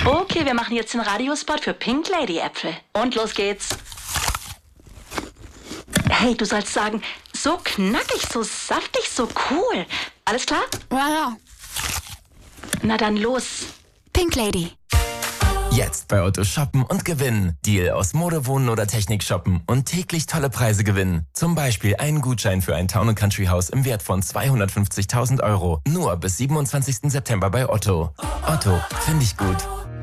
Okay, wir machen jetzt den Radiospot für Pink Lady Äpfel. Und los geht's. Hey, du sollst sagen, so knackig, so saftig, so cool. Alles klar? Ja. Na dann los. Pink Lady. Jetzt bei Otto shoppen und gewinnen. Deal aus Mode, Wohnen oder Technik shoppen und täglich tolle Preise gewinnen. Zum Beispiel einen Gutschein für ein Town & Country Haus im Wert von 250.000 Euro. Nur bis 27. September bei Otto. Otto, finde ich gut.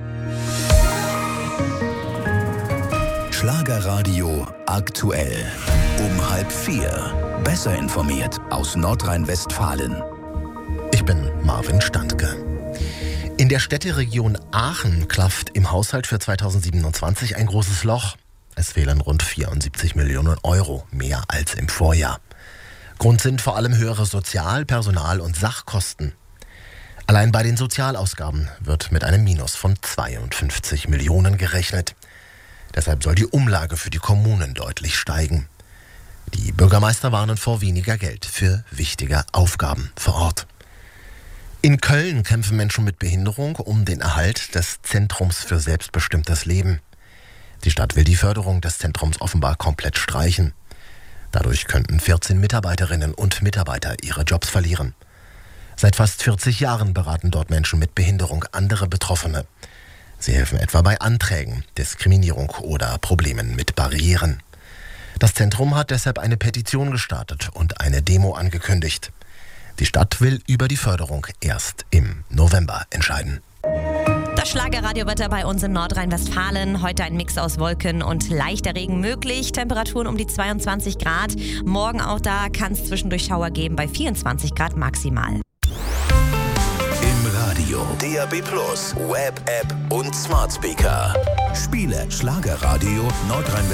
Schlagerradio aktuell. Um 3:30. Besser informiert aus Nordrhein-Westfalen. Ich bin Marvin Standke. In der Städteregion Aachen klafft im Haushalt für 2027 ein großes Loch. Es fehlen rund 74 Millionen Euro, mehr als im Vorjahr. Grund sind vor allem höhere Sozial-, Personal- und Sachkosten. Allein bei den Sozialausgaben wird mit einem Minus von 52 Millionen gerechnet. Deshalb soll die Umlage für die Kommunen deutlich steigen. Die Bürgermeister warnen vor weniger Geld für wichtige Aufgaben vor Ort. In Köln kämpfen Menschen mit Behinderung um den Erhalt des Zentrums für selbstbestimmtes Leben. Die Stadt will die Förderung des Zentrums offenbar komplett streichen. Dadurch könnten 14 Mitarbeiterinnen und Mitarbeiter ihre Jobs verlieren. Seit fast 40 Jahren beraten dort Menschen mit Behinderung andere Betroffene. Sie helfen etwa bei Anträgen, Diskriminierung oder Problemen mit Barrieren. Das Zentrum hat deshalb eine Petition gestartet und eine Demo angekündigt. Die Stadt will über die Förderung erst im November entscheiden. Das Schlagerradiowetter bei uns in Nordrhein-Westfalen. Heute ein Mix aus Wolken und leichter Regen möglich. Temperaturen um die 22 Grad. Morgen auch da kann es zwischendurch Schauer geben bei 24 Grad maximal. Im Radio, DAB+, Web-App und Smart Speaker. Spiele Schlagerradio Nordrhein-Westfalen.